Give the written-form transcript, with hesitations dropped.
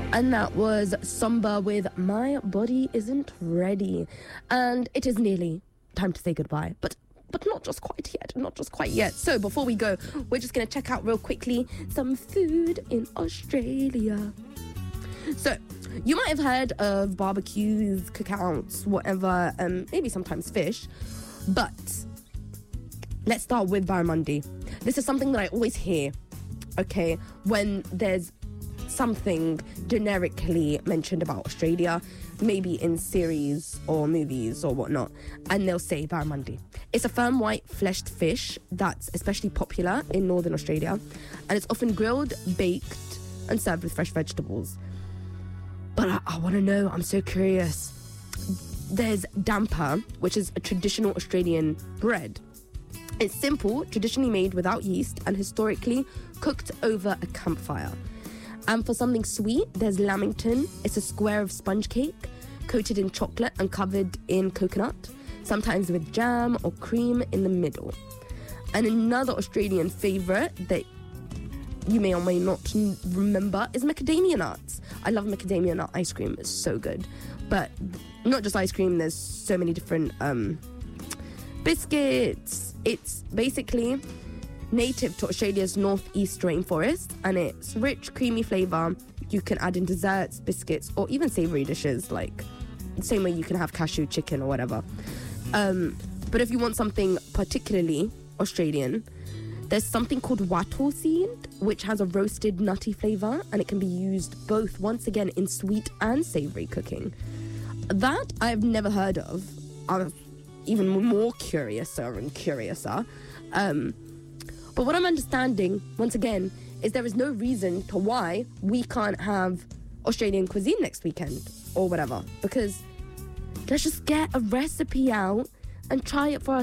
And that was Somber with My Body Isn't Ready. And it is nearly time to say goodbye, but not just quite yet. So before we go, we're just going to check out real quickly some food in Australia. So you might have heard of barbecues, cookouts, whatever, maybe sometimes fish, but let's start with barramundi. This is something that I always hear, okay, when there's something generically mentioned about Australia, maybe in series or movies or whatnot, and they'll say barramundi. It's a firm white fleshed fish that's especially popular in northern Australia, and it's often grilled, baked, and served with fresh vegetables. But I want to know, I'm so curious. There's damper, which is a traditional Australian bread. It's simple, traditionally made without yeast, and historically cooked over a campfire. And for something sweet, there's lamington. It's a square of sponge cake coated in chocolate and covered in coconut, sometimes with jam or cream in the middle. And another Australian favourite that you may or may not remember is macadamia nuts. I love macadamia nut ice cream. It's so good. But not just ice cream, there's so many different biscuits. It's basically native to Australia's northeast rainforest, and it's rich, creamy flavour. You can add in desserts, biscuits, or even savoury dishes, like the same way you can have cashew chicken or whatever. But if you want something particularly Australian, there's something called wattle seed, which has a roasted nutty flavour, and it can be used both, once again, in sweet and savoury cooking. That I've never heard of. I'm even more curiouser. But what I'm understanding, once again, is there is no reason to why we can't have Australian cuisine next weekend or whatever. Because let's just get a recipe out and try it for